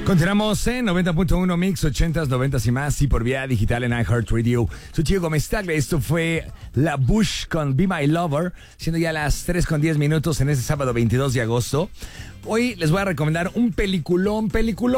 Continuamos en 90.1 Mix, 80s, 90s y más, y por vía digital en iHeartRadio. Soy Chico Gómez Tagle. Esto fue La Bush con Be My Lover, siendo ya las 3:10 en este sábado 22 de agosto. Hoy les voy a recomendar un peliculón,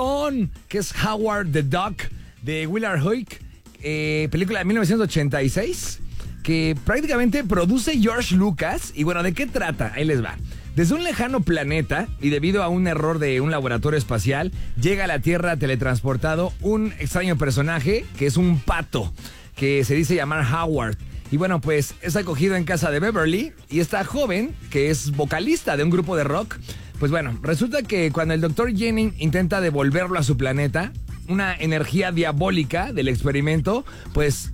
que es Howard the Duck, de Willard Huyck, película de 1986, que prácticamente produce George Lucas. Y bueno, ¿de qué trata? Ahí les va. Desde un lejano planeta, y debido a un error de un laboratorio espacial, llega a la Tierra teletransportado un extraño personaje que es un pato, que se dice llamar Howard. Y bueno, pues es acogido en casa de Beverly, y esta joven, que es vocalista de un grupo de rock, pues bueno, resulta que cuando el Dr. Jennings intenta devolverlo a su planeta, una energía diabólica del experimento, pues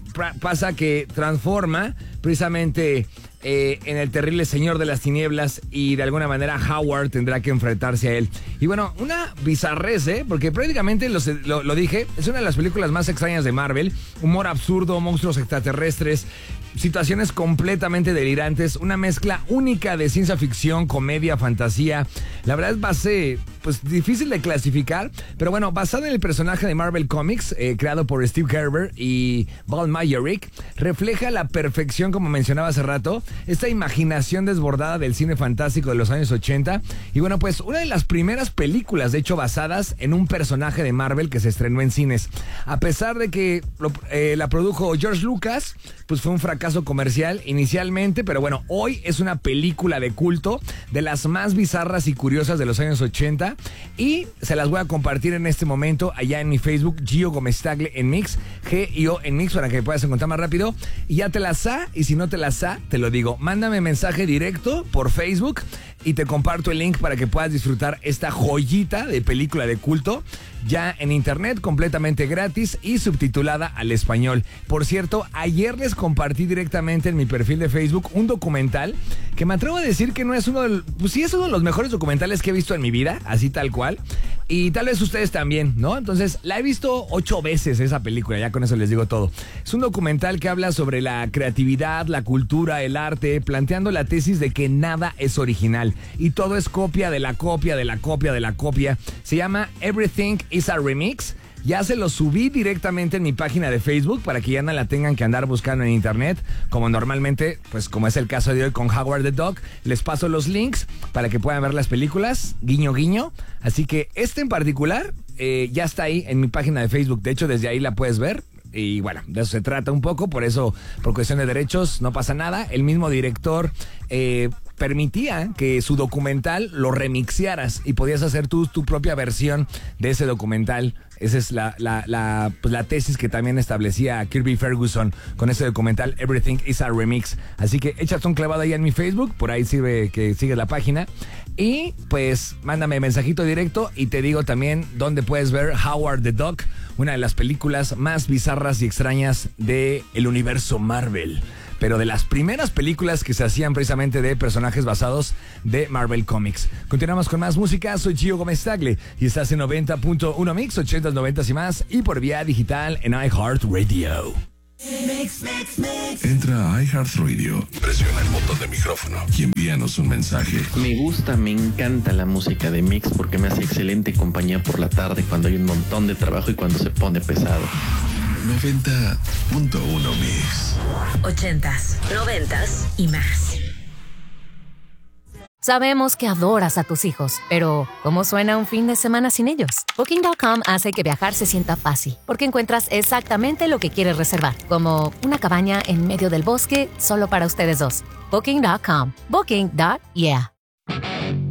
pasa que transforma precisamente en el terrible señor de las tinieblas, y de alguna manera Howard tendrá que enfrentarse a él. Y bueno, una bizarrez, porque prácticamente lo dije, es una de las películas más extrañas de Marvel. Humor absurdo, monstruos extraterrestres, situaciones completamente delirantes, una mezcla única de ciencia ficción, comedia, fantasía. La verdad es base, pues, difícil de clasificar, pero bueno, basada en el personaje de Marvel Comics, creado por Steve Gerber y Val Mayerick, refleja la perfección, como mencionaba hace rato, esta imaginación desbordada del cine fantástico de los años 80. Y bueno, pues una de las primeras películas, de hecho, basadas en un personaje de Marvel que se estrenó en cines. A pesar de que la produjo George Lucas, pues fue un fracaso comercial inicialmente, pero bueno, hoy es una película de culto, de las más bizarras y curiosas de los años 80, y se las voy a compartir en este momento allá en mi Facebook, Gio Gómez Tagle en Mix, G-I-O en Mix, para que puedas encontrar más rápido. Y ya te las sa, y si no te las sa, te lo digo, mándame mensaje directo por Facebook y te comparto el link para que puedas disfrutar esta joyita de película de culto ya en internet, completamente gratis y subtitulada al español. Por cierto, ayer les compartí directamente en mi perfil de Facebook un documental que me atrevo a decir que no es pues sí, es uno de los mejores documentales que he visto en mi vida, así tal cual. Y tal vez ustedes también, ¿no? Entonces, la he visto 8 veces esa película, ya con eso les digo todo. Es un documental que habla sobre la creatividad, la cultura, el arte, planteando la tesis de que nada es original y todo es copia de la copia de la copia de la copia. Se llama Everything is a Remix. Ya se lo subí directamente en mi página de Facebook para que ya no la tengan que andar buscando en internet, como normalmente, pues como es el caso de hoy con Howard the Duck. Les paso los links para que puedan ver las películas, guiño guiño. Así que este en particular ya está ahí en mi página de Facebook. De hecho, desde ahí la puedes ver. Y bueno, de eso se trata un poco, por eso, por cuestión de derechos, no pasa nada. El mismo director permitía que su documental lo remixearas y podías hacer tu propia versión de ese documental. Esa es la tesis que también establecía Kirby Ferguson con ese documental Everything is a Remix. Así que échate un clavado ahí en mi Facebook, por ahí sirve que sigues la página. Y pues mándame mensajito directo y te digo también dónde puedes ver Howard the Duck, una de las películas más bizarras y extrañas del universo Marvel, pero de las primeras películas que se hacían precisamente de personajes basados de Marvel Comics. Continuamos con más música. Soy Gio Gómez Tagle y estás en 90.1 Mix, 80s, 90s y más, y por vía digital en iHeartRadio. Entra a iHeartRadio, presiona el botón de micrófono y envíanos un mensaje. Me encanta la música de Mix porque me hace excelente compañía por la tarde cuando hay un montón de trabajo y cuando se pone pesado. 90.1 Mix. 80s, 90s y más. Sabemos que adoras a tus hijos, pero ¿cómo suena un fin de semana sin ellos? Booking.com hace que viajar se sienta fácil, porque encuentras exactamente lo que quieres reservar, como una cabaña en medio del bosque solo para ustedes dos. Booking.com. Booking.yeah.